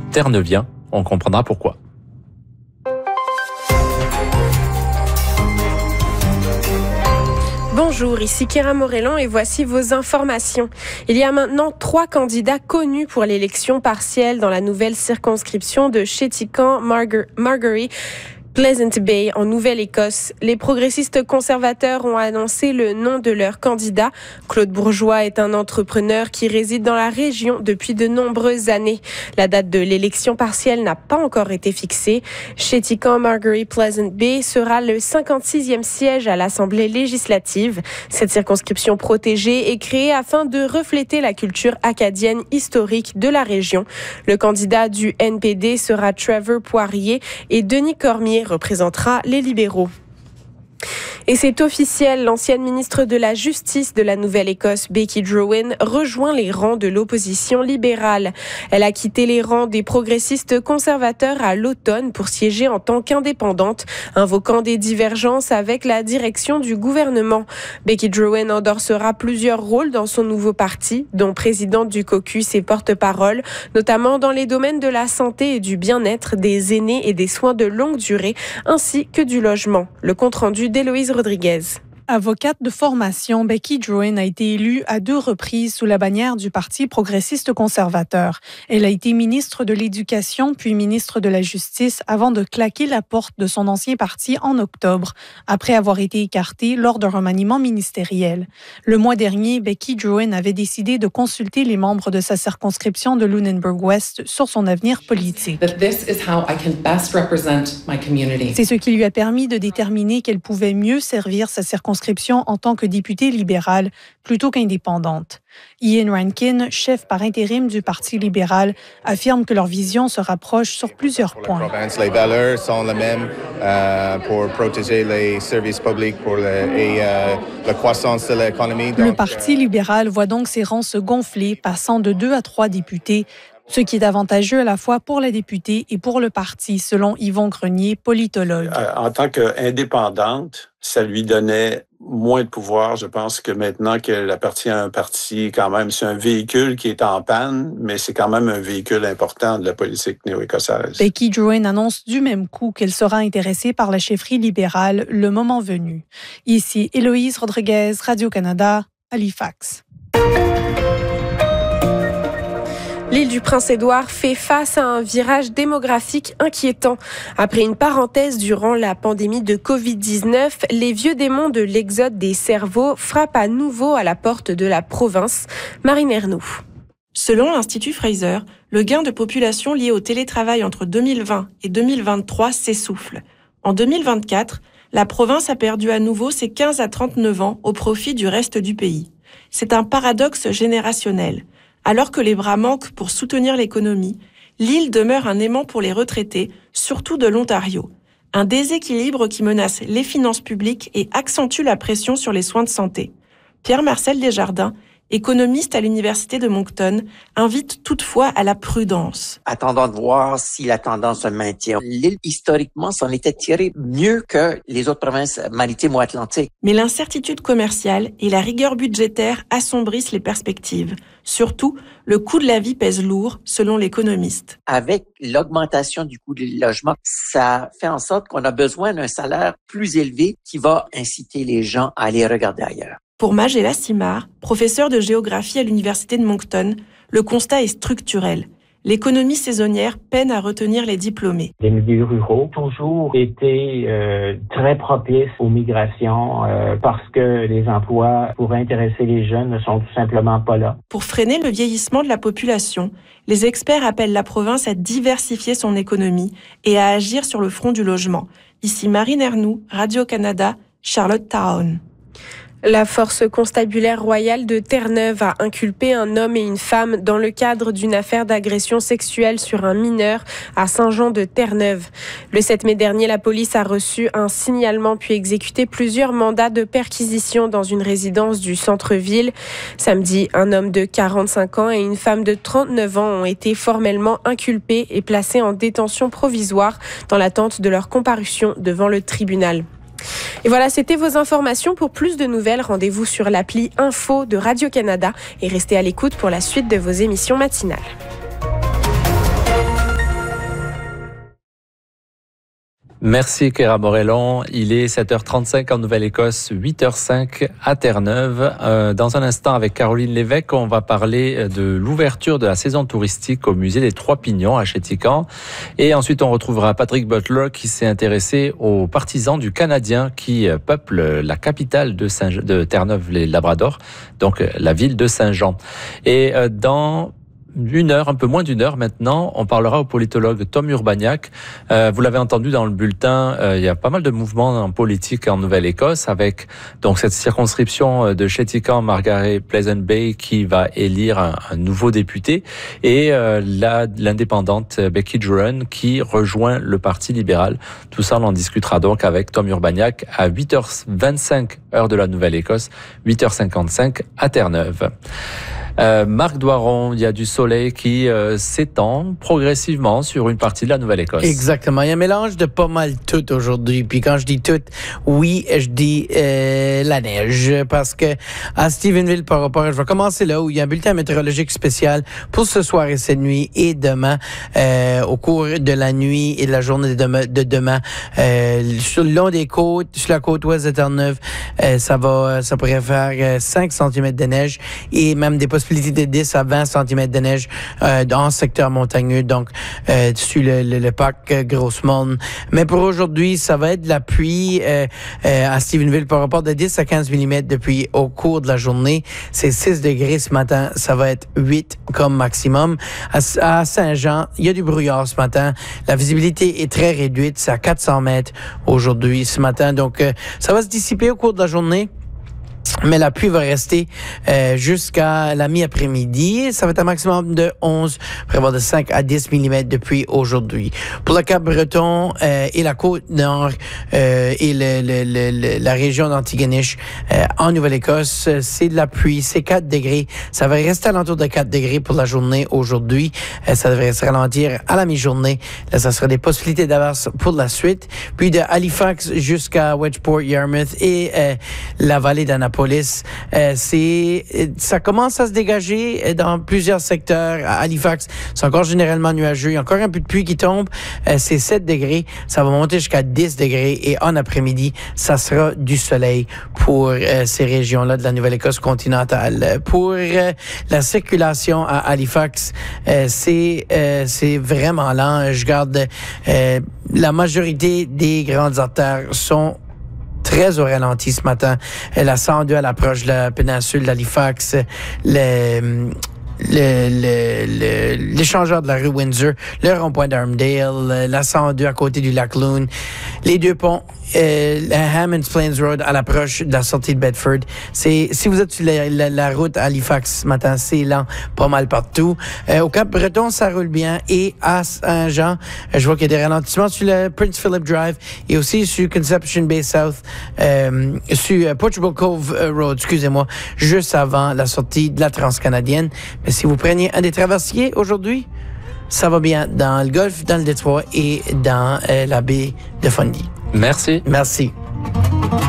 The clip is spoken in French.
Terre-Neuvien. On comprendra pourquoi. Bonjour, ici Kéra Morellan et voici vos informations. Il y a maintenant 3 candidats connus pour l'élection partielle dans la nouvelle circonscription de Chéticamp-Margaret. Pleasant Bay, en Nouvelle-Écosse. Les progressistes conservateurs ont annoncé le nom de leur candidat. Claude Bourgeois est un entrepreneur qui réside dans la région depuis de nombreuses années. La date de l'élection partielle n'a pas encore été fixée. Chéticamp-Margaret Pleasant Bay sera le 56e siège à l'Assemblée législative. Cette circonscription protégée est créée afin de refléter la culture acadienne historique de la région. Le candidat du NPD sera Trevor Poirier et Denis Cormier représentera les libéraux. Et c'est officiel, l'ancienne ministre de la Justice de la Nouvelle-Écosse, Becky Drouin, rejoint les rangs de l'opposition libérale. Elle a quitté les rangs des progressistes conservateurs à l'automne pour siéger en tant qu'indépendante, invoquant des divergences avec la direction du gouvernement. Becky Drouin endossera plusieurs rôles dans son nouveau parti, dont présidente du caucus et porte-parole, notamment dans les domaines de la santé et du bien-être des aînés et des soins de longue durée, ainsi que du logement. Le compte-rendu d'Héloïse Rodriguez. Avocate de formation, Becky Drouin a été élue à 2 reprises sous la bannière du Parti progressiste conservateur. Elle a été ministre de l'Éducation puis ministre de la Justice avant de claquer la porte de son ancien parti en octobre, après avoir été écartée lors d'un remaniement ministériel. Le mois dernier, Becky Drouin avait décidé de consulter les membres de sa circonscription de Lunenburg-Ouest sur son avenir politique. C'est ce qui lui a permis de déterminer qu'elle pouvait mieux servir sa circonscription en tant que députée libérale plutôt qu'indépendante. Ian Rankin, chef par intérim du Parti libéral, affirme que leur vision se rapproche sur plusieurs points. Les valeurs sont les mêmes pour protéger les services publics et la croissance de l'économie. Le Parti libéral voit donc ses rangs se gonfler, passant de 2 à 3 députés, ce qui est avantageux à la fois pour la députée et pour le parti, selon Yvon Grenier, politologue. En tant qu'indépendante, ça lui donnait moins de pouvoir. Je pense que maintenant qu'elle appartient à un parti, quand même, c'est un véhicule qui est en panne, mais c'est quand même un véhicule important de la politique néo-écossaise. Becky Drouin annonce du même coup qu'elle sera intéressée par la chefferie libérale le moment venu. Ici, Héloïse Rodriguez, Radio-Canada, Halifax. L'île du Prince-Édouard fait face à un virage démographique inquiétant. Après une parenthèse durant la pandémie de Covid-19, les vieux démons de l'exode des cerveaux frappent à nouveau à la porte de la province. Marine Ernoult. Selon l'Institut Fraser, le gain de population lié au télétravail entre 2020 et 2023 s'essouffle. En 2024, la province a perdu à nouveau ses 15 à 39 ans au profit du reste du pays. C'est un paradoxe générationnel. Alors que les bras manquent pour soutenir l'économie, l'île demeure un aimant pour les retraités, surtout de l'Ontario. Un déséquilibre qui menace les finances publiques et accentue la pression sur les soins de santé. Pierre-Marcel Desjardins, économiste à l'Université de Moncton, invite toutefois à la prudence. Attendons de voir si la tendance se maintient. L'île, historiquement, s'en était tirée mieux que les autres provinces maritimes ou atlantiques. Mais l'incertitude commerciale et la rigueur budgétaire assombrissent les perspectives. Surtout, le coût de la vie pèse lourd, selon l'économiste. Avec l'augmentation du coût du logement, ça fait en sorte qu'on a besoin d'un salaire plus élevé qui va inciter les gens à aller regarder ailleurs. Pour Magella Simard, professeur de géographie à l'Université de Moncton, le constat est structurel. L'économie saisonnière peine à retenir les diplômés. Les milieux ruraux ont toujours été très propices aux migrations parce que les emplois pour intéresser les jeunes ne sont tout simplement pas là. Pour freiner le vieillissement de la population, les experts appellent la province à diversifier son économie et à agir sur le front du logement. Ici Marine Ernoult, Radio-Canada, Charlottetown. La force constabulaire royale de Terre-Neuve a inculpé un homme et une femme dans le cadre d'une affaire d'agression sexuelle sur un mineur à Saint-Jean-de-Terre-Neuve. Le 7 mai dernier, la police a reçu un signalement puis exécuté plusieurs mandats de perquisition dans une résidence du centre-ville. Samedi, un homme de 45 ans et une femme de 39 ans ont été formellement inculpés et placés en détention provisoire dans l'attente de leur comparution devant le tribunal. Et voilà, c'était vos informations. Pour plus de nouvelles, rendez-vous sur l'appli Info de Radio-Canada et restez à l'écoute pour la suite de vos émissions matinales. Merci Kéra Morellon. Il est 7h35 en Nouvelle-Écosse, 8h05 à Terre-Neuve. Dans un instant, avec Caroline Lévesque, on va parler de l'ouverture de la saison touristique au musée des Trois Pignons à Chéticamp. Et ensuite, on retrouvera Patrick Butler qui s'est intéressé aux partisans du Canadien qui peuplent la capitale de Terre-Neuve-les-Labrador, donc la ville de Saint-Jean. Et dans un peu moins d'une heure maintenant, on parlera au politologue Tom Urbaniak. Vous l'avez entendu dans le bulletin, il y a pas mal de mouvements en politique en Nouvelle-Écosse avec donc cette circonscription de Chéticamp, Margaret Pleasant Bay qui va élire un nouveau député et l'indépendante Becky Drouin qui rejoint le Parti libéral. Tout ça, on en discutera donc avec Tom Urbaniak à 8h25 heure de la Nouvelle-Écosse, 8h55 à Terre-Neuve. Marc Doiron, il y a du soleil qui s'étend progressivement sur une partie de la Nouvelle-Écosse. Exactement. Il y a un mélange de pas mal tout aujourd'hui. Puis quand je dis tout, oui, je dis la neige. Parce que à Stephenville, par rapport, je vais commencer là où il y a un bulletin météorologique spécial pour ce soir et cette nuit et demain. Au cours de la nuit et de la journée de demain, sur le long des côtes, sur la côte ouest de Terre-Neuve, ça pourrait faire 5 cm de neige et même des possibilités de 10 à 20 cm de neige dans le secteur montagneux, donc sur le parc Grosse-Morne. Mais pour aujourd'hui, ça va être de la pluie à Stephenville par rapport de 10 à 15 mm depuis au cours de la journée. C'est 6 degrés ce matin, ça va être 8 comme maximum. À Saint-Jean, il y a du brouillard ce matin. La visibilité est très réduite, c'est à 400 mètres aujourd'hui ce matin. Donc, ça va se dissiper au cours de la journée. Mais la pluie va rester jusqu'à la mi-après-midi. Ça va être un maximum de 11, prévoir de 5 à 10 mm depuis aujourd'hui. Pour le Cap-Breton et la Côte-Nord et la région d'Antigonish en Nouvelle-Écosse, c'est de la pluie, c'est 4 degrés. Ça va rester alentour de 4 degrés pour la journée aujourd'hui. Ça devrait se ralentir à la mi-journée. Là, ça sera des possibilités d'averse pour la suite. Puis de Halifax jusqu'à Wedgeport, Yarmouth et la vallée d'Annapolis. Ça commence à se dégager dans plusieurs secteurs. À Halifax, c'est encore généralement nuageux. Il y a encore un peu de pluie qui tombe. C'est 7 degrés. Ça va monter jusqu'à 10 degrés. Et en après-midi, ça sera du soleil pour ces régions-là de la Nouvelle-Écosse continentale. Pour la circulation à Halifax, c'est vraiment lent. Je garde la majorité des grandes artères sont très au ralenti ce matin. La 102 à l'approche de la péninsule d'Halifax, l'échangeur de la rue Windsor, le rond-point d'Armdale, la 102 à côté du lac Loon, les deux ponts, la Hammonds Plains Road à l'approche de la sortie de Bedford. Si vous êtes sur la route à Halifax ce matin, c'est lent, pas mal partout. Au Cap-Breton, ça roule bien. Et à Saint-Jean, je vois qu'il y a des ralentissements sur le Prince Philip Drive et aussi sur Conception Bay South, sur Portugal Cove Road, excusez-moi, juste avant la sortie de la Transcanadienne. Mais si vous preniez un des traversiers aujourd'hui, ça va bien dans le golfe, dans le détroit et dans la baie de Fundy. Merci. Merci.